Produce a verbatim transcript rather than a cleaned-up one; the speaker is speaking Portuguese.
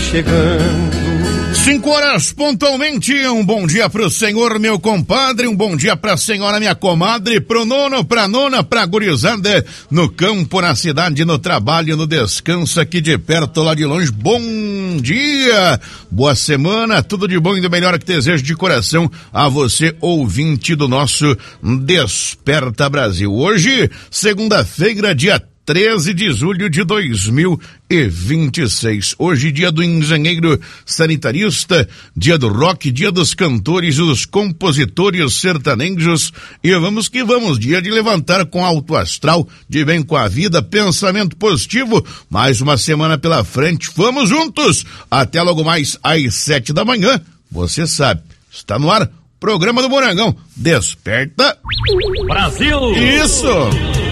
chegando. Cinco horas pontualmente, um bom dia pro senhor, meu compadre, um bom dia pra senhora, minha comadre, pro nono, pra nona, pra gurizada, no campo, na cidade, no trabalho, no descanso, aqui de perto, lá de longe, bom dia, boa semana, tudo de bom e do melhor que desejo de coração a você, ouvinte do nosso Desperta Brasil. Hoje, segunda-feira, dia treze de julho de dois mil e vinte e seis. Hoje, dia do engenheiro sanitarista, dia do rock, dia dos cantores e dos compositores sertanejos. E vamos que vamos, dia de levantar com alto astral, de bem com a vida, pensamento positivo. Mais uma semana pela frente. Vamos juntos! Até logo mais às sete da manhã. Você sabe, está no ar, programa do Morangão. Desperta! Brasil! Isso!